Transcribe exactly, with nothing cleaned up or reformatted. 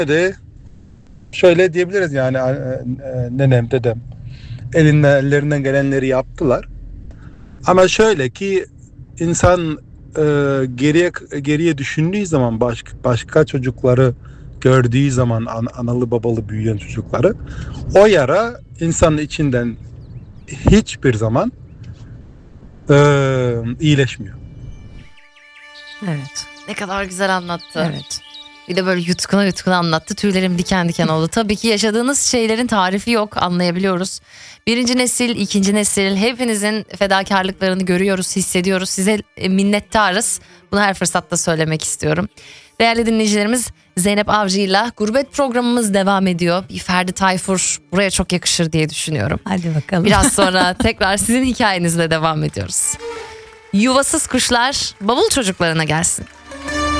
de şöyle diyebiliriz yani e, e, nenem dedem elinden ellerinden gelenleri yaptılar. Ama şöyle ki insan e, geriye geriye düşündüğü zaman başka başka çocukları gördüğü zaman an, analı babalı büyüyen çocukları o yara insanın içinden hiçbir zaman e, iyileşmiyor. Evet. Ne kadar güzel anlattı. Evet. Bir de böyle yutkuna yutkuna anlattı. Tüylerim diken diken oldu. Tabii ki yaşadığınız şeylerin tarifi yok, anlayabiliyoruz. Birinci nesil, ikinci nesil hepinizin fedakarlıklarını görüyoruz, hissediyoruz. Size minnettarız. Bunu her fırsatta söylemek istiyorum. Değerli dinleyicilerimiz, Zeynep Avcı'yla Gurbet programımız devam ediyor. Bir Ferdi Tayfur buraya çok yakışır diye düşünüyorum. Hadi bakalım. Biraz sonra tekrar sizin hikayenizle devam ediyoruz. Yuvasız kuşlar bavul çocuklarına gelsin.